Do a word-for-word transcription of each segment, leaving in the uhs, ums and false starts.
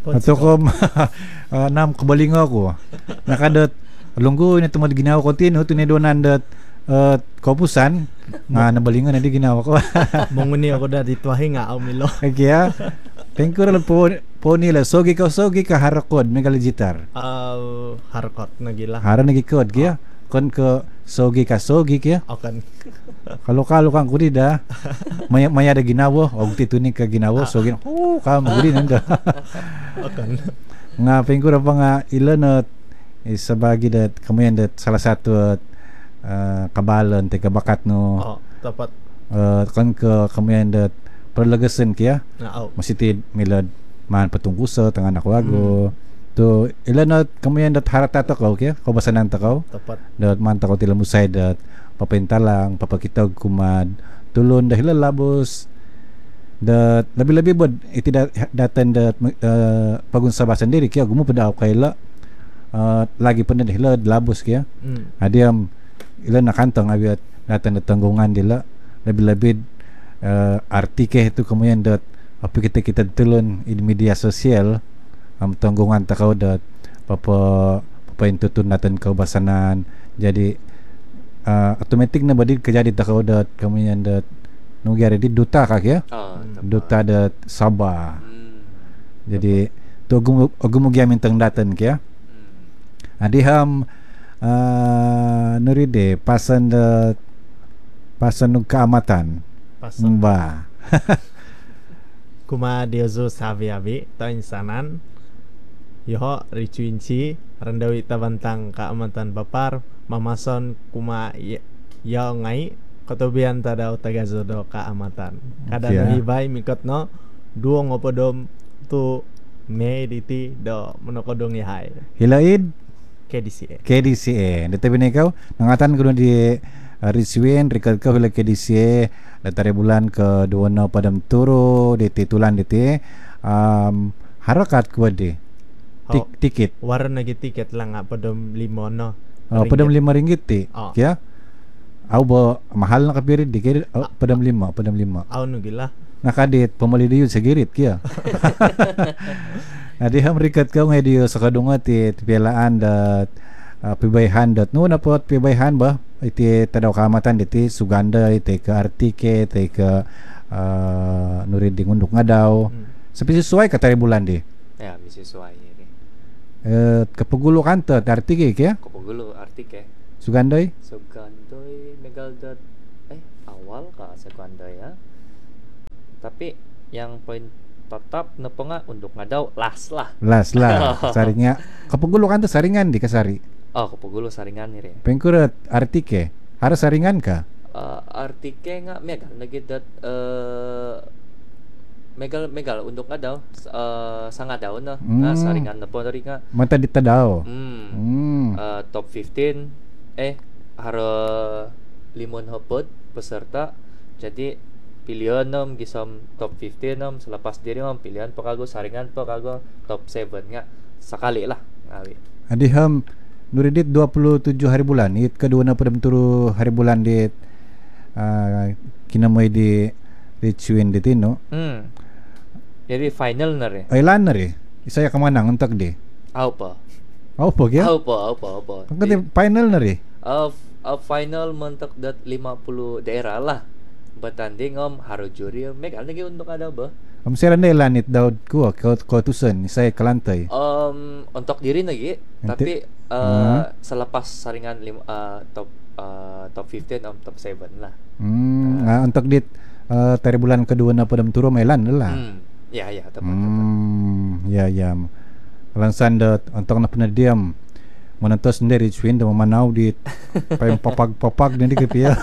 Atau ko uh, nam kebalingo ko. Nakadat lunggu ini temo ginawa ko tin hutu ni donan dat uh, kopusan nga nabalingo na di ginawa ko. Monguni ako da ditwahi nga umilo. Kaya thank you po po nila sogi ka sogi ka harakod megal gitar. Uh, harkot nagila. Hara nagikod kaya kon ke sogi ka sogi kaya. Akan. Kalau kalau kang kudi dah maya maya ada ginawa og titu ni ka ginawa sogi. Oh kamu kudi nanda. Akan. Nga pengkur apa nga ilanot is sabagi dat kamu dat salah satu uh, kabalan te kabakat no. Oh, tepat. Uh, kan ke kamu dat perlegasan kia. Nah, oh. Masih tid milad man patungkusa tangan aku lagu. Hmm. Tu ilanot kamu dat harata ta kau kia, kau basanan ta kau. Tepat. Dat man ta kau tila musay dat papentalang papakita kumad tulon dahil labos dat lebih-lebih buat itu dat datan dat uh, pagun sabah sendiri kia gumu pada kaila uh, lagi pernah dahil labos kia mm. Adiam ila nakantang abiat datan dat tanggungan dila lebih-lebih uh, artike itu kemudian dat apa kita kita tulon di media sosial am um, tanggungan takau dat papa papa intutun datan kau basanan jadi Uh, automatic na badi kejadi takau dat kami yang dat nugiari di duta kak ya oh, duta dat Sabah hmm. jadi tu agum agum giamin teng datan kya hmm. adiham uh, nuride pasan dat pasan nu keamatan Pasan mba kuma diozo sabi abi ta insanan yoho ricuinci rendawi tabantang keamatan bapar mamason kuma ya, ya ngai kotobian tada tagazodo keamatan kada yeah. nahi bai mikot no duo ngopodom tu mediti do monokodong yahai hilaid K D C A K D C A detabi ni kau nangatan kudu di uh, risuin rekat kau hila K D C A datari bulan ke dua no padam turu di titulan di ti um, harakat kuadi Tik, tiket warna lagi tiket lang nga padom limo no oh, padam lima ringgit ti oh. Kya au ba mahal na kapirit di kaya oh, padam lima padam lima au no gila nakadit pamali diyo sa girit kya adiham rikat kau ngay diyo sa kadunga ti pialaan dat uh, pibayhan dat no na po at pibayhan ba iti tadaw kamatan diti suganda iti ke artike iti ke uh, nuriding undok nga daw hmm. Sa pisisuay katari bulan di ya misisuay eh kapagulo kanto artike kya kapagulo artike sugandoy sugandoy megaldat eh awal ka sugandoy ya tapi yang poin tetap na po nga undok nga daw last lah last lah saringnya kapagulo kanto saringan di kasari oh kapagulo saringan ni re pengkurat artike harus saringan ka uh, artike nga megal nagidat uh, megal megal untuk nga daw uh, sanga daw na mm. nga saringan na po na rin nga mata dita daw mm. mm. uh, top fifteen eh haro limon hopod peserta jadi pilihan nom gisom top fifteen nom selepas diri nom pilihan po kago saringan po kago top seven nga sakali lah ngawi adiham nuridit dua puluh tujuh hari bulan it kedua na padam turu hari bulan dit uh, kinamoy di ricuin dit no mm. Jadi final na rin ay lan na rin isaya kamanang untak di aw pa aw po kya aw pa aw pa aw pa ang kati final na rin uh, uh, final mentok dat lima puluh daerah lah batanding om haro juri megal lagi untuk ada ba am sira na ilanit daw ko ko tusen isaya kalantay um untuk diri lagi tapi uh, uh. selepas saringan lima, uh, top uh, top fifteen om top seven lah hmm uh. untuk dit uh, tari bulan kedua na padam turu mailan lah hmm. Ya ya tepat hmm, tepat. Ya ya. Lansan dat untuk na penadiam menentos sendiri cuin da memanau di payung papag-papag nanti ke pia.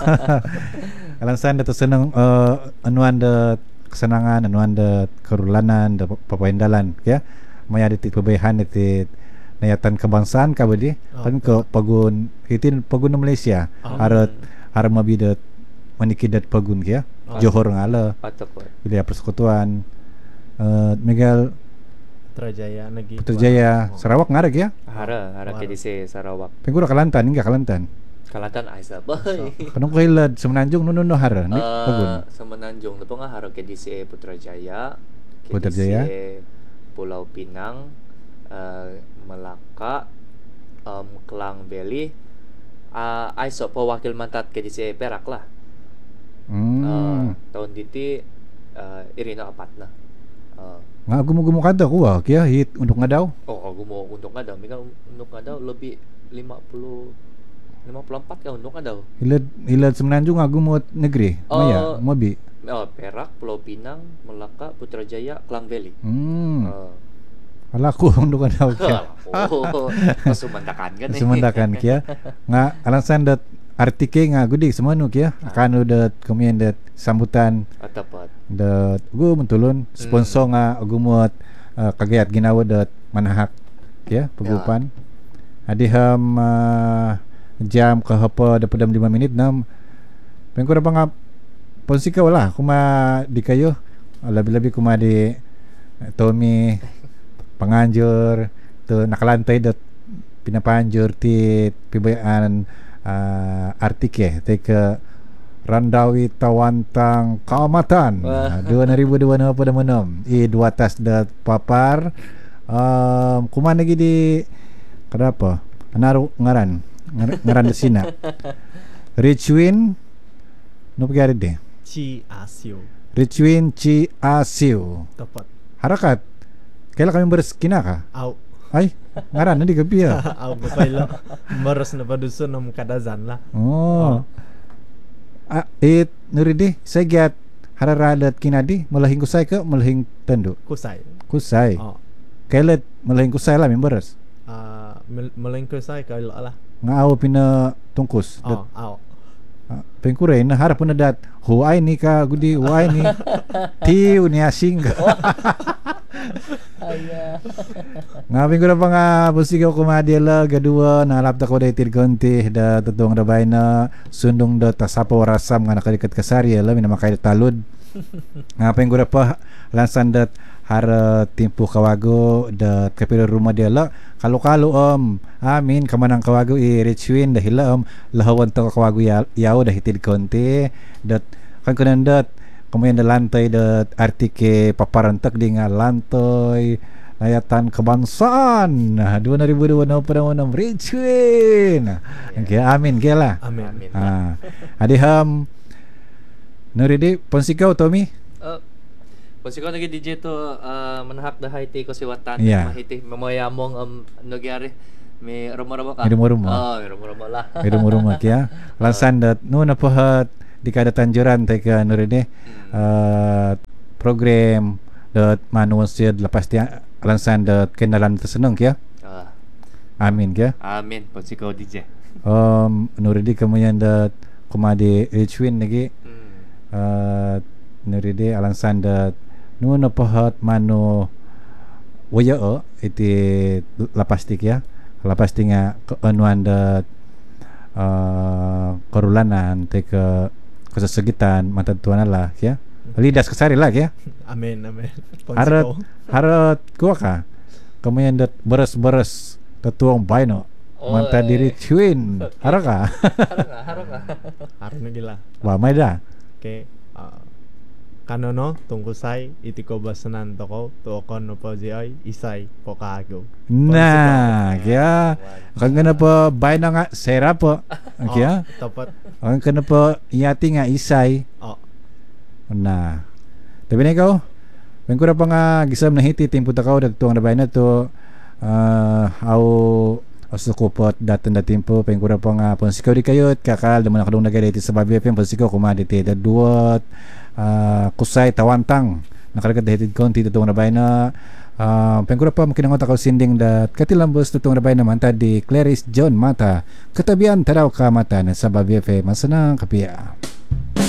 Lansan dat senang uh, anuan dat kesenangan anuan dat kerulanan da papaindalan ya. Maya di perbaikan di nayatan kebangsaan ka badi oh, kan ke pagun hitin pagun Malaysia oh. Harat haram mabidat manikidat pagun ya. Oh. Johor ngala. Wilayah persekutuan Uh, Miguel Putrajaya lagi Putrajaya oh. Sarawak ngarek ya hara hara K D C Sarawak penggura Kelantan enggak Kelantan Kelantan Aisyah boy kanong kailad semenanjung nuno no hara ni uh, semenanjung na po nga hara K D C Putrajaya Putrajaya Pulau Pinang, uh, Melaka, um, Klang Valley. Uh, I so po wakil mantat ke di si Perak lah. Hmm. Uh, tahun diti uh, irino apat na. Uh, Nga gumo-gumo kada ko ah, kaya hit untuk ngadaw. oh, aku mau untuk ngadaw. Mika untuk ngadaw lebih lima puluh lima puluh empat ka untuk ngadaw. Hilad hilad semenanjung nga gumot negeri. Oh. Maya, mobi. Oh, Perak, Pulau Pinang, Melaka, Putrajaya, Klang Valley. Hmm. Uh, Ala ko untuk ngadaw kaya. oh, sumandakan kan eh. Sumandakan kaya. Nga alasan dat artike nga gudi semanu kaya. Kanu dat kemudian dat sambutan Ah, tepat. dat gu mentulun sponsor nga gumot uh, kagayat ginawa dat manahak kaya pegupan. Adi ham uh, jam ke hapa dapat lima minit nam. Pengko da pangap ponsika wala kuma di kayo labi-labi kuma di uh, Tommy panganjur tu nakalantai dat pinapanjur ti pibayaan uh, artike te ke Randawi Tawantang Kaamatan dua ribu dua puluh pada menom i dua tas dat papar um, kuma lagi di kenapa naru ngaran Ngar- ngaran di sina Richwin no pagari de Ci Asio. Richwin Ci Asiu Tepat. harakat kailan kami berskina ka Au. ay ngaran na di kapia Au kapailo. Meres na padusun ng kadazan lah. oh ah, it nuridi saya giat hararadat kinadi malahing kusay ka malahing tando Kusay. kusay Oh. kailan malahing kusay lah members Uh, melengkusay kailo lah. nga awo pina tungkus dat Oh, au. uh, pengkuray na harap na dat huay ni ka gudi huay ni tiu ni asing Ayah. nga pengkura pa nga busigaw kumadila gadua nalapta ko day tirgonti da tutong rabay na sundong da tasapa warasam nga nakalikat kasari ala minamakay da talud nga pengkura pa lansan dat hara timpo kawago dat kapila rumah dia la kalo-kalo om amin kamanang kawago i Richwin dahil om lahawan to kawago ya yaw dahil tid konti dat kan kunan dat kemudian da lantai dat artike paparantak di nga lantai layatan kebangsaan nah dua ribu dua puluh pada monam Richwin okay, amin gela Amin. Amin. ah adiham nuridi ponsikau Tommy Uh, Pasti kau lagi D J tu uh, menahak dah hiti ko siwatan Yeah. mahiti memoyamong um nagyari may rumah-rumah ka. May rumah-rumah. Oh, may rumah-rumah lah. rumah-rumah kya lansan dat no napahat di kada tanjuran tay ka nuridi uh, program dat manual sid lepas dia lansan dat kenalan tersenang kya Ah, amin kya amin. Pasti kau D J. um nuridi kemudian dat kumadi Richwin lagi Hmm. uh, nuridi alansan dat no napahat mano waya o iti lapas ti kya lapas ti nga anuan dat uh, korulanan te ke kesesegitan matantuan lah kya lidas kesari lah kya Amin, amin. harat Ponsiko. harat kuwa ka kemudian dat beres-beres tetuang baino Oh, manta diri cuin hara ka Harap ka, harap ka. Hari na gila. wa may da Okay. Uh, kanono tungkusay itiko basanan toko tuokon no po ay isay po kaago. nah kya kan kana pa baino nga sera po kya Oh, tapat. kan kana pa iyati nga isay Oh. nah tapi ni kau pengkura pa nga gisam na hiti timpo ta kau dat tuang na baino to uh, au asukupot datan da tempo pengkura pa nga ponsikaw di kayot kakal daman nakadong nagay dito sa Babi F M ponsikaw kumaditi da duot uh, kusay tawantang nakalagat dahited konti tutong na bay na uh, pengkura pa makinangot ako sinding dat katilambos tutong na bay na manta di Clarice John Mata katabian taraw ka mata na sa Babi F M masanang kapia.